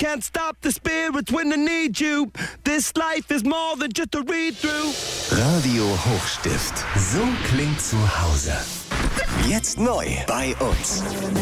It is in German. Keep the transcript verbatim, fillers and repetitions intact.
can't stop the spirits when they need you. This life is more than just a read-through. Radio Hochstift. So klingt zu Hause. Jetzt neu bei uns.